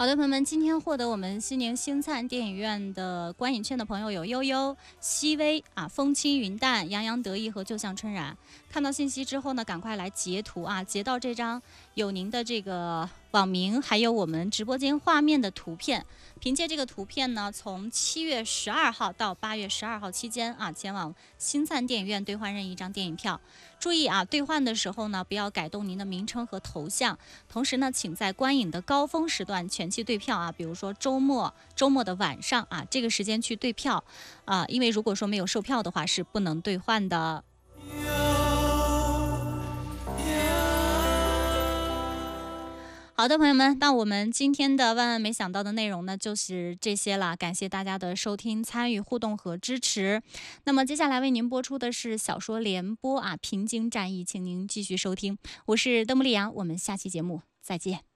好的，朋友们，今天获得我们西宁星灿电影院的观影券的朋友有悠悠、熹微啊、风轻云淡、洋洋得意和就像春然。看到信息之后呢，赶快来截图啊，截到这张有您的这个网名，还有我们直播间画面的图片。凭借这个图片呢，从7月12号到8月12号期间啊，前往星灿电影院兑换任意一张电影票。注意啊，兑换的时候呢，不要改动您的名称和头像。同时呢，请在观影的高峰时段全期兑票啊，比如说周末的晚上啊，这个时间去兑票啊，因为如果说没有售票的话，是不能兑换的。好的，朋友们，那我们今天的万万没想到的内容呢，就是这些了。感谢大家的收听、参与、互动和支持。那么接下来为您播出的是小说联播啊，《平津战役》，请您继续收听。我是邓布利阳，我们下期节目再见。